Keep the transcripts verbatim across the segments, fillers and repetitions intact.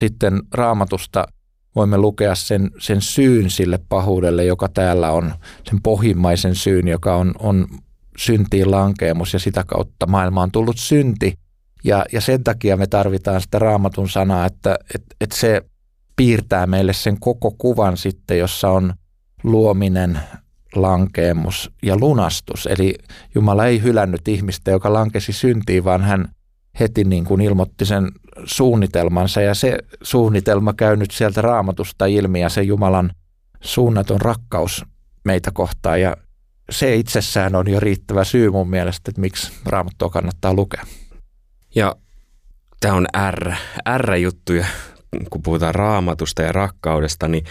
sitten Raamatusta voimme lukea sen, sen syyn sille pahuudelle, joka täällä on, sen pohjimmaisen syyn, joka on, on syntiin lankeemus ja sitä kautta maailmaan on tullut synti. Ja, ja sen takia me tarvitaan sitä Raamatun sanaa, että et, et se piirtää meille sen koko kuvan sitten, jossa on luominen, lankeemus ja lunastus. Eli Jumala ei hylännyt ihmistä, joka lankesi syntiin, vaan hän heti niin kuin ilmoitti sen suunnitelmansa. Ja se suunnitelma käy nyt sieltä Raamatusta ilmi ja se Jumalan suunnaton rakkaus meitä kohtaan. Ja se itsessään on jo riittävä syy mun mielestä, että miksi Raamattua kannattaa lukea. Ja tämä on R, R-juttuja, kun puhutaan Raamatusta ja rakkaudesta, niin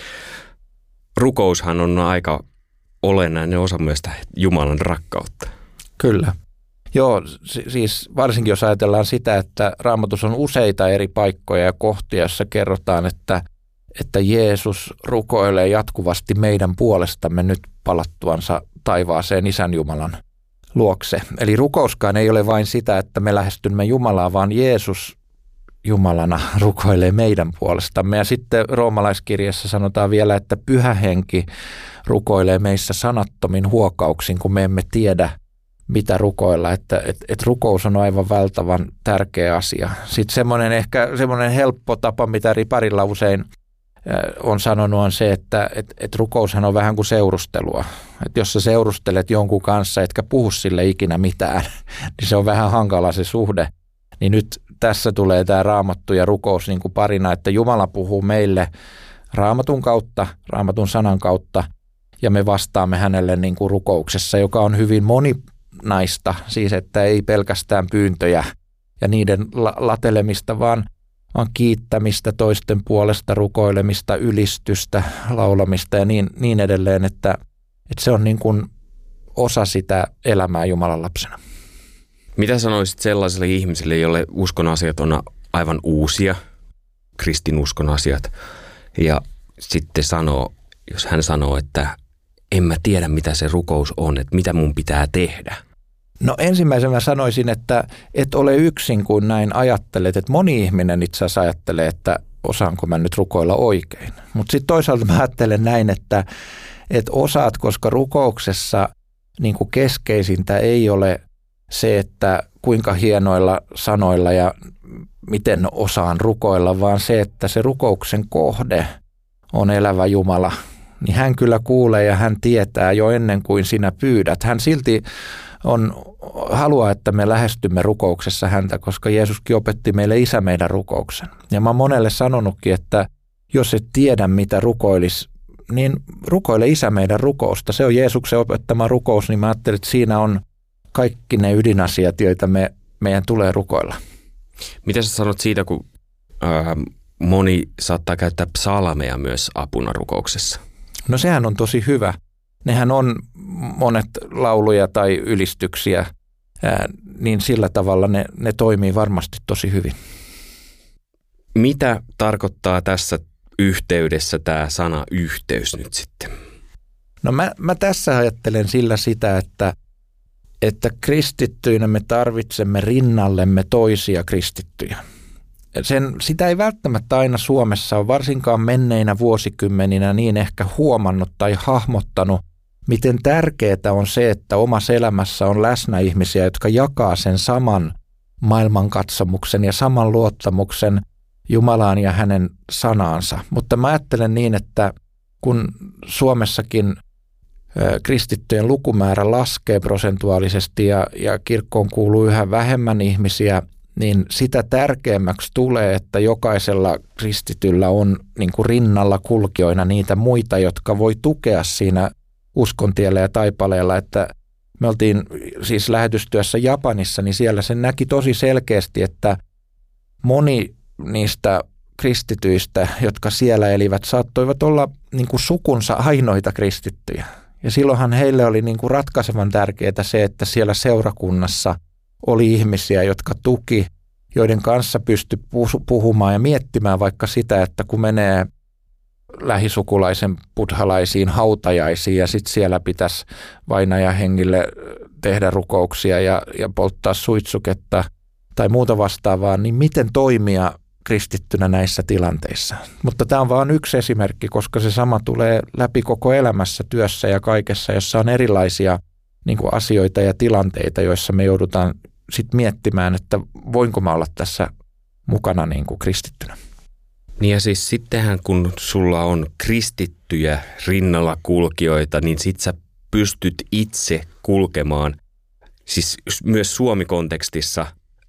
rukoushan on aika olennainen osa myös Jumalan rakkautta. Kyllä. Joo, siis varsinkin jos ajatellaan sitä, että Raamatussa on useita eri paikkoja ja kohtia, joissa kerrotaan, että, että Jeesus rukoilee jatkuvasti meidän puolestamme nyt palattuansa taivaaseen Isän Jumalan luokse. Eli rukouskaan ei ole vain sitä, että me lähestymme Jumalaa, vaan Jeesus Jumalana rukoilee meidän puolestamme. Ja sitten roomalaiskirjassa sanotaan vielä, että Pyhä Henki rukoilee meissä sanattomin huokauksin, kun me emme tiedä, mitä rukoilla. Että et, et rukous on aivan valtavan tärkeä asia. Sitten semmoinen ehkä semmoinen helppo tapa, mitä riparilla usein on sanonut, on se, että et, et rukoushan on vähän kuin seurustelua. Että jos sä seurustelet jonkun kanssa, etkä puhu sille ikinä mitään, niin se on vähän hankala se suhde. Niin nyt tässä tulee tämä Raamattu ja rukous niin kuin parina, että Jumala puhuu meille Raamatun kautta, Raamatun sanan kautta, ja me vastaamme hänelle niin kuin rukouksessa, joka on hyvin moninaista, siis että ei pelkästään pyyntöjä ja niiden la- latelemista, vaan, vaan kiittämistä toisten puolesta, rukoilemista, ylistystä, laulamista ja niin, niin edelleen, että, että se on niin kuin osa sitä elämää Jumalan lapsena. Mitä sanoisit sellaisille ihmisille, joille uskon asiat on aivan uusia, kristinuskon asiat, ja sitten sanoo, jos hän sanoo, että en mä tiedä, mitä se rukous on, että mitä mun pitää tehdä? No ensimmäisenä mä sanoisin, että et ole yksin, kun näin ajattelet, että moni ihminen itse asiassa ajattelee, että osaanko mä nyt rukoilla oikein. Mutta sitten toisaalta mä ajattelen näin, että et osaat, koska rukouksessa niin kuin keskeisintä ei ole se, että kuinka hienoilla sanoilla ja miten osaan rukoilla, vaan se, että se rukouksen kohde on elävä Jumala. Niin hän kyllä kuulee ja hän tietää jo ennen kuin sinä pyydät. Hän silti on, haluaa, että me lähestymme rukouksessa häntä, koska Jeesuskin opetti meille Isä meidän rukouksen. Ja mä oon monelle sanonutkin, että jos et tiedä mitä rukoilisi, niin rukoile Isä meidän rukousta. Se on Jeesuksen opettama rukous, niin mä ajattelin, että siinä on kaikki ne ydinasiat, joita me, meidän tulee rukoilla. Mitä sä sanot siitä, kun äh, moni saattaa käyttää psalmeja myös apuna rukouksessa? No sehän on tosi hyvä. Nehän on monet lauluja tai ylistyksiä, ää, niin sillä tavalla ne, ne toimii varmasti tosi hyvin. Mitä tarkoittaa tässä yhteydessä tämä sana yhteys nyt sitten? No mä, mä tässä ajattelen sillä sitä, että, että kristittyinä me tarvitsemme rinnallemme toisia kristittyjä. Sen, sitä ei välttämättä aina Suomessa ole varsinkaan menneinä vuosikymmeninä niin ehkä huomannut tai hahmottanut, miten tärkeää on se, että omassa elämässä on läsnä ihmisiä, jotka jakaa sen saman maailmankatsomuksen ja saman luottamuksen Jumalaan ja hänen sanaansa. Mutta mä ajattelen niin, että kun Suomessakin kristittyjen lukumäärä laskee prosentuaalisesti ja, ja kirkkoon kuuluu yhä vähemmän ihmisiä, niin sitä tärkeämmäksi tulee, että jokaisella kristityllä on niin kuin rinnalla kulkijoina niitä muita, jotka voi tukea siinä uskontiellä ja taipaleella. Että me oltiin siis lähetystyössä Japanissa, niin siellä se näki tosi selkeästi, että moni niistä kristityistä, jotka siellä elivät, saattoivat olla niin kuin sukunsa ainoita kristittyjä. Ja silloinhan heille oli niin kuin ratkaisevan tärkeää se, että siellä seurakunnassa oli ihmisiä, jotka tuki, joiden kanssa pystyi puhumaan ja miettimään vaikka sitä, että kun menee lähisukulaisen buddhalaisiin hautajaisiin ja sitten siellä pitäisi vainajahengille tehdä rukouksia ja, ja polttaa suitsuketta tai muuta vastaavaa, niin miten toimia kristittynä näissä tilanteissa. Mutta tämä on vain yksi esimerkki, koska se sama tulee läpi koko elämässä, työssä ja kaikessa, jossa on erilaisia niin kuin asioita ja tilanteita, joissa me joudutaan sitten miettimään, että voinko mä olla tässä mukana niin kuin kristittynä. Niin ja siis sittenhän kun sulla on kristittyjä rinnalla kulkijoita, niin sit sä pystyt itse kulkemaan, siis myös Suomi-kontekstissa,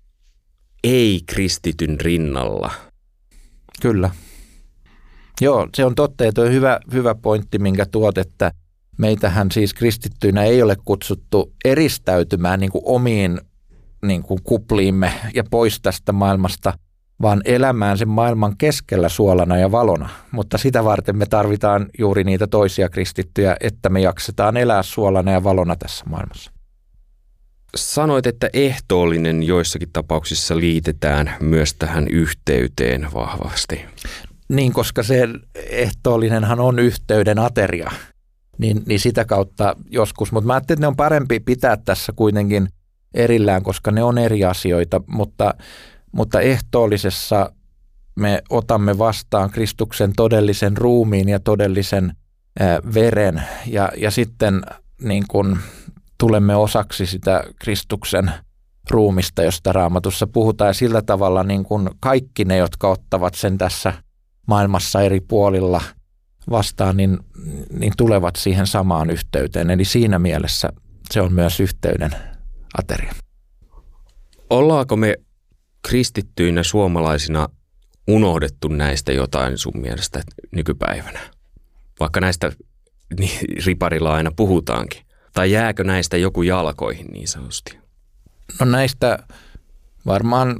ei-kristityn rinnalla. Kyllä. Joo, se on totta, ja tuo on hyvä, hyvä pointti, minkä tuot, että meitähän siis kristittyinä ei ole kutsuttu eristäytymään niin kuin omiin niin kuin kupliimme ja pois tästä maailmasta, vaan elämään sen maailman keskellä suolana ja valona. Mutta sitä varten me tarvitaan juuri niitä toisia kristittyjä, että me jaksetaan elää suolana ja valona tässä maailmassa. Sanoit, että ehtoollinen joissakin tapauksissa liitetään myös tähän yhteyteen vahvasti. Niin, koska se ehtoollinenhan on yhteyden ateria, niin, niin sitä kautta joskus. Mutta mä ajattelin, että ne on parempi pitää tässä kuitenkin erillään, koska ne on eri asioita, mutta, mutta ehtoollisessa me otamme vastaan Kristuksen todellisen ruumiin ja todellisen ää, veren ja, ja sitten niin kun tulemme osaksi sitä Kristuksen ruumista, josta Raamatussa puhutaan, ja sillä tavalla niin kuin kaikki ne, jotka ottavat sen tässä maailmassa eri puolilla vastaan, niin, niin tulevat siihen samaan yhteyteen. Eli siinä mielessä se on myös yhteyden ateria. Ollaanko me kristittyinä suomalaisina unohdettu näistä jotain sun mielestä nykypäivänä? Vaikka näistä niin riparilla aina puhutaankin. Tai jääkö näistä joku jalkoihin niin sanotusti? No näistä varmaan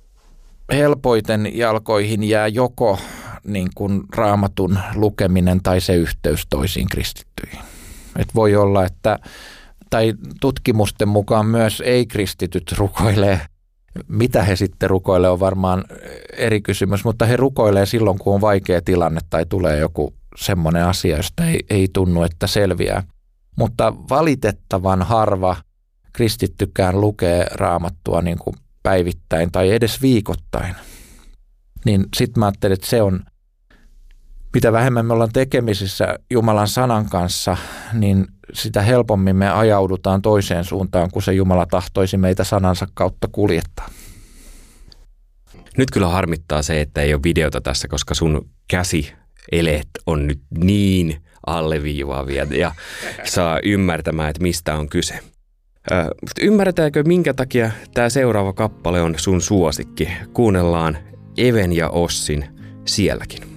helpoiten jalkoihin jää joko niin kuin Raamatun lukeminen tai se yhteys toisiin kristittyihin. Et voi olla, että tai tutkimusten mukaan myös ei-kristityt rukoilee. Mitä he sitten rukoilee on varmaan eri kysymys, mutta he rukoilee silloin, kun on vaikea tilanne tai tulee joku semmoinen asia, josta ei, ei tunnu, että selviää. Mutta valitettavan harva kristittykään lukee Raamattua niin kuin päivittäin tai edes viikoittain. Niin sitten mä ajattelin, että se on, mitä vähemmän me ollaan tekemisissä Jumalan sanan kanssa, niin sitä helpommin me ajaudutaan toiseen suuntaan, kun se Jumala tahtoisi meitä sanansa kautta kuljettaa. Nyt kyllä harmittaa se, että ei ole videota tässä, koska sun käsieleet on nyt niin alleviivaavia ja saa ymmärtämään, että mistä on kyse. Ö, ymmärretäänkö, minkä takia tämä seuraava kappale on sun suosikki? Kuunnellaan Even ja Ossin Sielläkin.